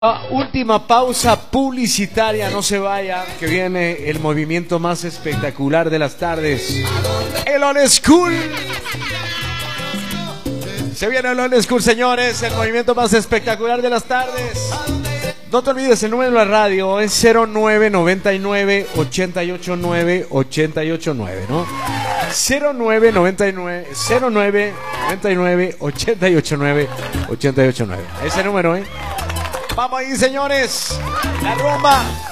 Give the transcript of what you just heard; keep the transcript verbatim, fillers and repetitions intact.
Ah, última pausa publicitaria, no se vaya, que viene el movimiento más espectacular de las tardes, el Old School. Se viene el Old School, señores, el movimiento más espectacular de las tardes. No te olvides, el número de la radio es cero nueve noventa y nueve, ochenta y ocho nueve, ochenta y ocho nueve, ¿no? cero nueve noventa y nueve, cero nueve noventa y nueve, ochenta y ocho nueve, ochenta y ocho nueve. Ese número, ¿eh? Vamos ahí, señores. La rumba.